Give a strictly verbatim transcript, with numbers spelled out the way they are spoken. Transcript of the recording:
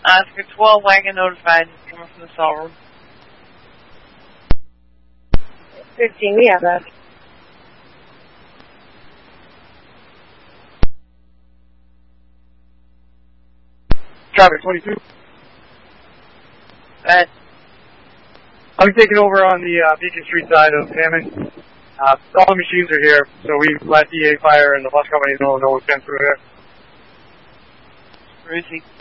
Oscar twelve, wagon notified, coming from the cell room. fifteen, we have that. Traffic twenty-two. But I'm taking over on the uh, Beacon Street side of Hammond. Uh, all the machines are here, so we let D A Fire and the bus company know no one's been through here. Ruthie.